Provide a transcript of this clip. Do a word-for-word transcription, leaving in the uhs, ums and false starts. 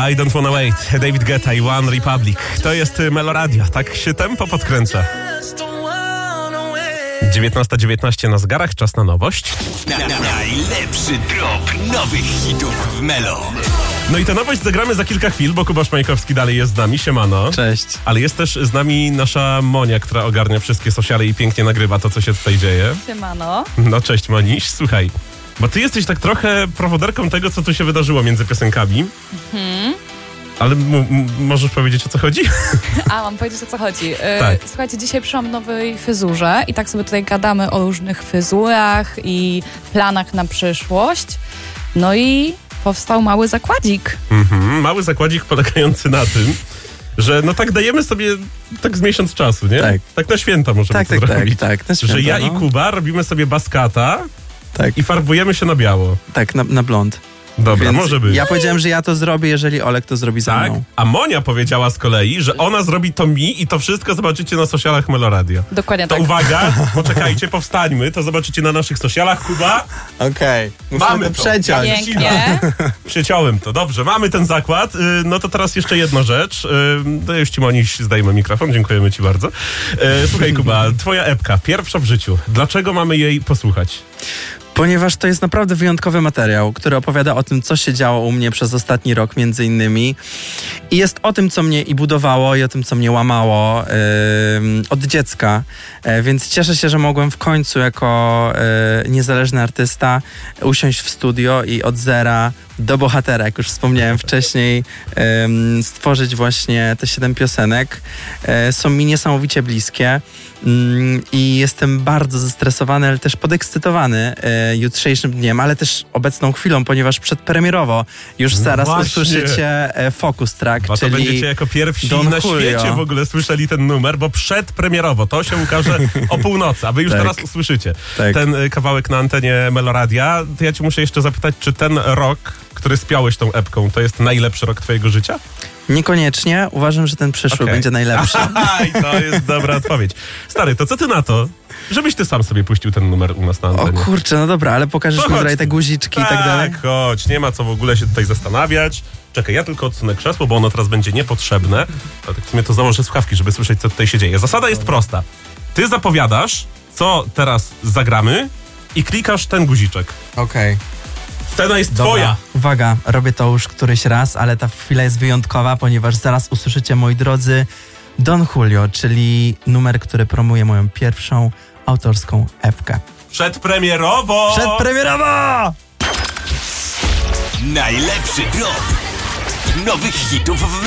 I Don't Wanna Wait, David Guetta i One Republic. To jest Meloradio, tak się tempo podkręca. dziewiętnasta dziewiętnaście na zegarach, czas na nowość. Na, na, najlepszy drop nowych hitów w Melo. No i tę nowość zagramy za kilka chwil, bo Kuba Szmajkowski dalej jest z nami, siemano. Cześć. Ale jest też z nami nasza Monia, która ogarnia wszystkie sociale i pięknie nagrywa to, co się tutaj dzieje. Siemano. No cześć Moniś, słuchaj, bo ty jesteś tak trochę prowoderką tego, co tu się wydarzyło między piosenkami. Mhm. Ale m- m- możesz powiedzieć, o co chodzi? A, mam powiedzieć, o co chodzi. E, Tak. Słuchajcie, dzisiaj przyszłam w nowej fryzurze i tak sobie tutaj gadamy o różnych fryzurach i planach na przyszłość. No i powstał mały zakładzik. Mhm. Mały zakładzik polegający na tym, że no tak dajemy sobie tak z miesiąc czasu, nie? Tak. Tak na święta możemy Tak, to tak, tak, zrobić. tak, na Że święta, ja no. i Kuba robimy sobie baskata Tak, i farbujemy się na biało. tak, na, na blond. Dobra, Więc może być. Ja powiedziałem, że ja to zrobię, jeżeli Olek to zrobi za Tak? mną. A Monia powiedziała z kolei, że ona zrobi to mi i to wszystko zobaczycie na socialach Meloradio. Dokładnie To tak. uwaga, poczekajcie, powstańmy, to zobaczycie na naszych socialach. Kuba, Okej, okay. Mamy to to. przeciąć. Ja Pięknie. przyciąłem to. Dobrze, mamy ten zakład. Y, No to teraz jeszcze jedna rzecz. Y, To już ci, Moniś, zdajemy mikrofon. Dziękujemy ci bardzo. Y, Słuchaj, Kuba, twoja epka, pierwsza w życiu. Dlaczego mamy jej posłuchać? Ponieważ to jest naprawdę wyjątkowy materiał, który opowiada o tym, co się działo u mnie przez ostatni rok między innymi. I jest o tym, co mnie i budowało, i o tym, co mnie łamało yy, od dziecka. Yy, więc cieszę się, że mogłem w końcu jako yy, niezależny artysta usiąść w studio i od zera do bohatera, jak już wspomniałem wcześniej, yy, stworzyć właśnie te siedem piosenek. Yy, są mi niesamowicie bliskie. Mm, I jestem bardzo zestresowany, ale też podekscytowany e, jutrzejszym dniem, ale też obecną chwilą, ponieważ przedpremierowo już No zaraz właśnie. usłyszycie e, Focus Track, Bo to czyli będziecie jako pierwsi Don na Julio. świecie w ogóle słyszeli ten numer, bo przedpremierowo to się ukaże o północy, a wy już Tak. teraz usłyszycie Tak. ten y, kawałek na antenie Meloradia. To ja ci muszę jeszcze zapytać, czy ten rok, który spiałeś tą epką, to jest najlepszy rok twojego życia? Niekoniecznie. Uważam, że ten przyszły Okej. będzie najlepszy. Aha, i to jest dobra odpowiedź. Stary, to co ty na to, żebyś ty sam sobie puścił ten numer u nas na O antenie? kurczę, no dobra, ale pokażesz To mi chodź tutaj tu. te guziczki i tak dalej? Tak, chodź, nie ma co w ogóle się tutaj zastanawiać. Czekaj, ja tylko odsunę krzesło, bo ono teraz będzie niepotrzebne. A tak w sumie to założę słuchawki, żeby słyszeć, co tutaj się dzieje. Zasada jest prosta. Ty zapowiadasz, co teraz zagramy i klikasz ten guziczek. Okej. Scena jest Dobra. twoja. Uwaga, robię to już któryś raz, ale ta chwila jest wyjątkowa, ponieważ zaraz usłyszycie, moi drodzy, Don Julio, czyli numer, który promuje moją pierwszą autorską epkę. Przedpremierowo! Przedpremierowo! Najlepszy drop nowych hitów w